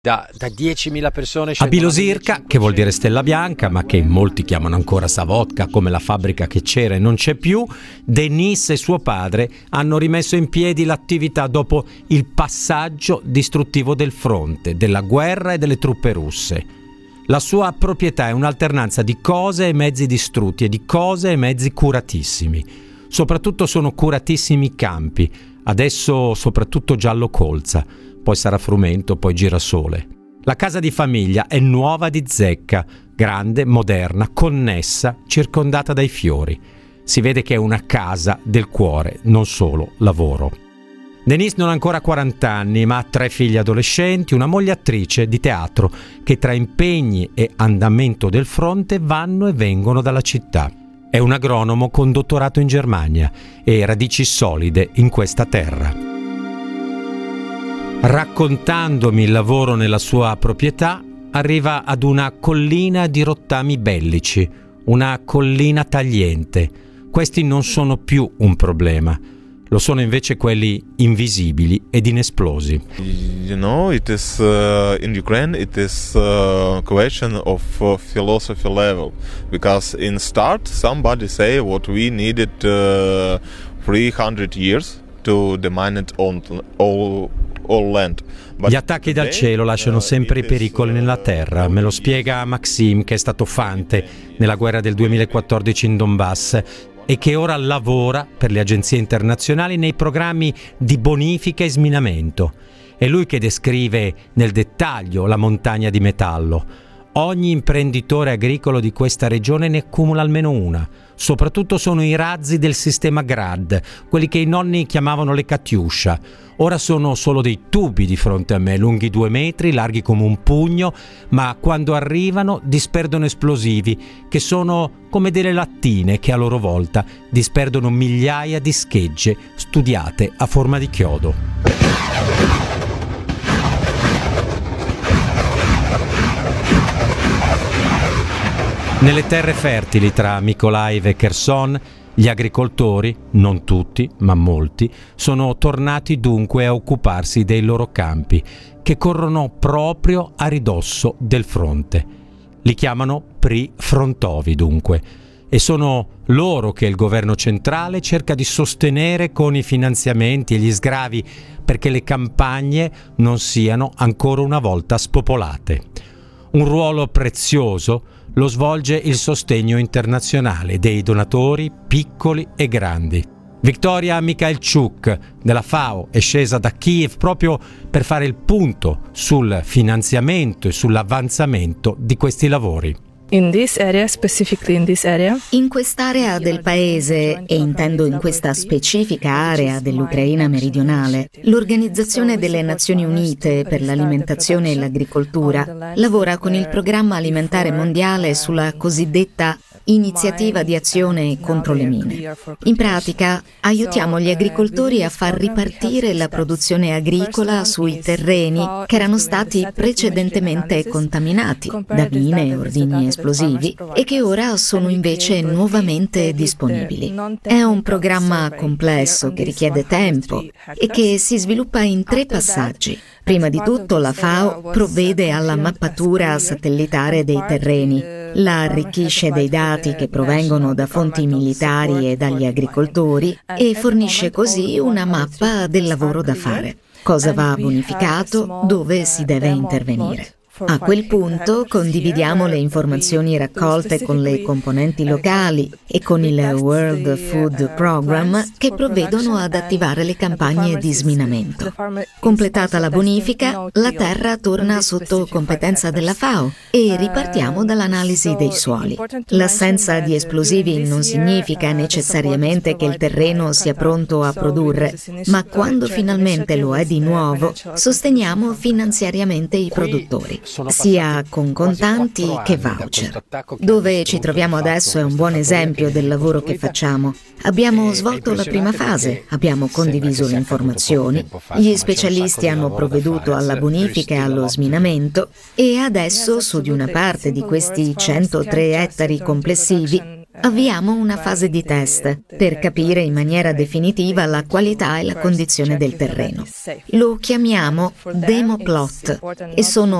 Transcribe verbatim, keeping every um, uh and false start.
Da, da diecimila persone a Bilosirka, che vuol dire Stella Bianca, ma che molti chiamano ancora Savotka, come la fabbrica che c'era e non c'è più, Denis e suo padre hanno rimesso in piedi l'attività dopo il passaggio distruttivo del fronte, della guerra e delle truppe russe. La sua proprietà è un'alternanza di cose e mezzi distrutti e di cose e mezzi curatissimi. Soprattutto sono curatissimi i campi, adesso soprattutto giallo colza, poi sarà frumento, poi girasole. La casa di famiglia è nuova di zecca, grande, moderna, connessa, circondata dai fiori. Si vede che è una casa del cuore, non solo lavoro. Denis non ha ancora quaranta anni, ma ha tre figli adolescenti, una moglie attrice di teatro che tra impegni e andamento del fronte vanno e vengono dalla città. È un agronomo con dottorato in Germania e radici solide in questa terra. Raccontandomi il lavoro nella sua proprietà, arriva ad una collina di rottami bellici, una collina tagliente. Questi non sono più un problema, lo sono invece quelli invisibili ed inesplosi. You know, it is uh, in Ukraine it is a question of uh, philosophy level, because in start somebody say what we needed uh, three hundred years to demine it on all Gli attacchi dal cielo lasciano sempre i pericoli nella terra, me lo spiega Maxim, che è stato fante nella guerra del duemilaquattordici in Donbass e che ora lavora per le agenzie internazionali nei programmi di bonifica e sminamento. È lui che descrive nel dettaglio la montagna di metallo. Ogni imprenditore agricolo di questa regione ne accumula almeno una. Soprattutto sono i razzi del sistema Grad, quelli che i nonni chiamavano le Katyusha. Ora sono solo dei tubi di fronte a me, lunghi due metri, larghi come un pugno, ma quando arrivano disperdono esplosivi, che sono come delle lattine che a loro volta disperdono migliaia di schegge studiate a forma di chiodo. Nelle terre fertili tra Mykolaiv e Kherson, gli agricoltori, non tutti, ma molti, sono tornati dunque a occuparsi dei loro campi, che corrono proprio a ridosso del fronte. Li chiamano prefrontovi dunque, e sono loro che il governo centrale cerca di sostenere con i finanziamenti e gli sgravi perché le campagne non siano ancora una volta spopolate. Un ruolo prezioso lo svolge il sostegno internazionale dei donatori piccoli e grandi. Viktoria Mikhailchuk della FAO è scesa da Kiev proprio per fare il punto sul finanziamento e sull'avanzamento di questi lavori. In this area, specifically in this area. In quest'area del paese, e intendo in questa specifica area dell'Ucraina meridionale, l'Organizzazione delle Nazioni Unite per l'alimentazione e l'agricoltura lavora con il Programma Alimentare Mondiale sulla cosiddetta Iniziativa di azione contro le mine. In pratica, aiutiamo gli agricoltori a far ripartire la produzione agricola sui terreni che erano stati precedentemente contaminati da mine e ordigni esplosivi e che ora sono invece nuovamente disponibili. È un programma complesso che richiede tempo e che si sviluppa in tre passaggi. Prima di tutto la FAO provvede alla mappatura satellitare dei terreni, la arricchisce dei dati che provengono da fonti militari e dagli agricoltori e fornisce così una mappa del lavoro da fare, cosa va bonificato, dove si deve intervenire. A quel punto condividiamo le informazioni raccolte con le componenti locali e con il World Food Programme che provvedono ad attivare le campagne di sminamento. Completata la bonifica, la terra torna sotto competenza della FAO e ripartiamo dall'analisi dei suoli. L'assenza di esplosivi non significa necessariamente che il terreno sia pronto a produrre, ma quando finalmente lo è di nuovo, sosteniamo finanziariamente i produttori, sia con contanti che voucher. Dove ci troviamo adesso è un buon esempio del lavoro che facciamo. Abbiamo svolto la prima fase, abbiamo condiviso le informazioni, gli specialisti hanno provveduto alla bonifica e allo sminamento e adesso su di una parte di questi centotré ettari complessivi avviamo una fase di test per capire in maniera definitiva la qualità e la condizione del terreno. Lo chiamiamo demo plot e sono